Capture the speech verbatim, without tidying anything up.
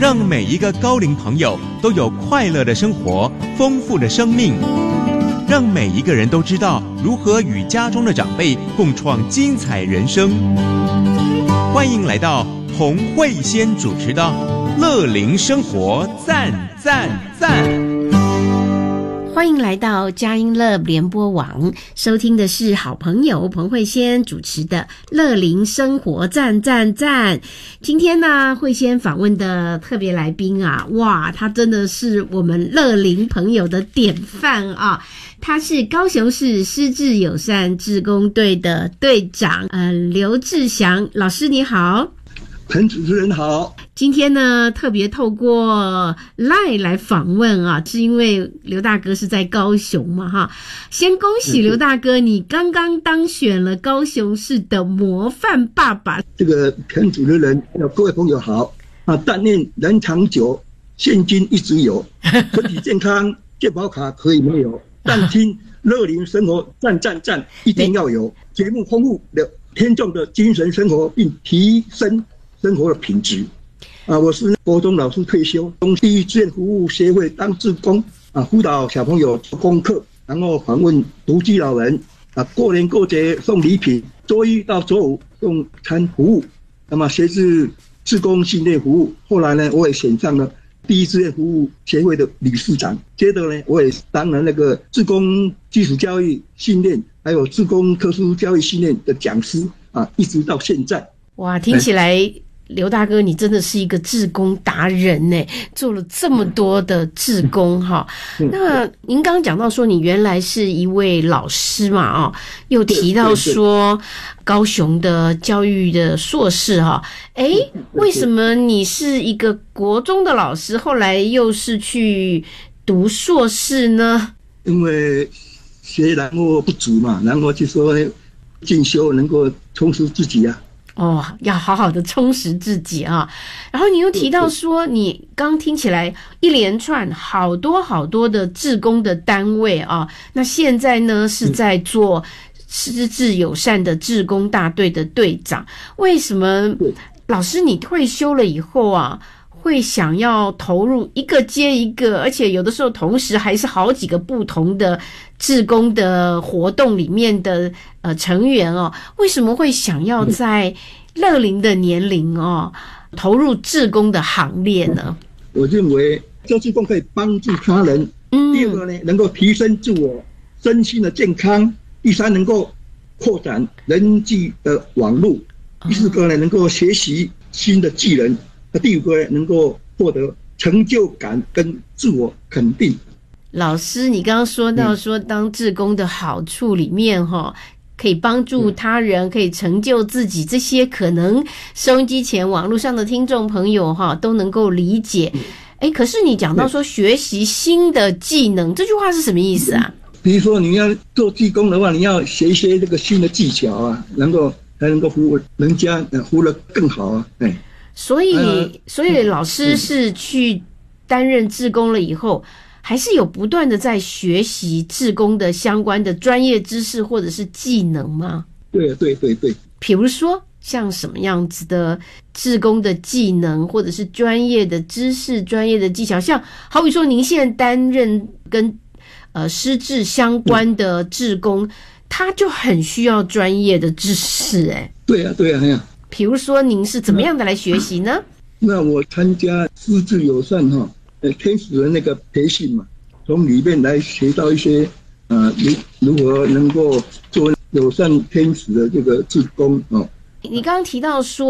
让每一个高龄朋友都有快乐的生活，丰富的生命，让每一个人都知道如何与家中的长辈共创精彩人生。欢迎来到洪慧仙主持的乐龄生活赞赞赞。 欢迎来到佳音乐联播网，收听的是好朋友彭慧仙主持的乐龄生活赞赞赞。今天呢，慧仙访问的特别来宾啊，哇，他真的是我们乐龄朋友的典范啊！他是高雄市失智友善志工队的队长，呃，刘志祥老师，你好。 陈主持人好。 今天呢，特别透过 LINE 来访问啊，是因为刘大哥是在高雄嘛，哈。先恭喜刘大哥，你刚刚当选了高雄市的模范爸爸。 这个陈主持人，各位朋友好啊！但愿人长久，现金一直有，身体健康，健保卡可以没有，但听乐龄生活赞赞赞一定要有。节目丰富了听众的精神生活，并提升生活的品质。啊，我是国中老师退休，从第一志愿服务协会当志工啊，辅导小朋友做功课，然后访问独居老人啊，过年过节送礼品，周一到周五用餐服务，那么协助志工训练服务。后来呢，我也选上了第一志愿服务协会的理事长，接着呢，我也当了那个志工基础教育训练，还有志工特殊教育训练的讲师啊，一直到现在。 哇，听起来刘大哥你真的是一个志工达人呢，做了这么多的志工哈。那您刚刚讲到说你原来是一位老师嘛，哦，又提到说高雄的教育的硕士哈，诶，为什么你是一个国中的老师，后来又是去读硕士呢？ 因为学然后不足嘛，然后就说进修能够充实自己啊。 哦，要好好的充实自己啊。然后你又提到说，你刚听起来一连串好多好多的志工的单位啊，那现在呢是在做失智友善的志工大队的队长。为什么老师你退休了以后啊，会想要投入一个接一个，而且有的时候同时还是好几个不同的志工的活动里面的呃成员哦？为什么会想要在乐龄的年龄哦投入志工的行列呢？ 我认为做志工可以帮助他人，嗯，第二个呢能够提升自我身心的健康，第三能够扩展人际的网络，第四个呢能够学习新的技能，第五个能够获得成就感跟自我肯定。 老师，你刚刚说到说当志工的好处里面哈，可以帮助他人，可以成就自己，这些可能收音机前网络上的听众朋友哈都能够理解。哎，可是你讲到说学习新的技能，这句话是什么意思啊？ 比如说你要做志工的话，你要学一些这个新的技巧啊，能够才能够服务人家，服务得更好啊。哎， 所以所以老师是去担任志工了以后，还是有不断的在学习志工的相关的专业知识或者是技能吗？ 对对对对。 比如说像什么样子的志工的技能，或者是专业的知识、专业的技巧，像好比说您现在担任跟呃失智相关的志工，嗯，他就很需要专业的知识。哎， 对啊对啊对啊。 比如说您是怎么样的来学习呢？ 那我参加失智友善哈，呃，天使的那个培训嘛，从里面来学到一些呃，如如何能够做友善天使的这个志工哦。 你刚刚提到说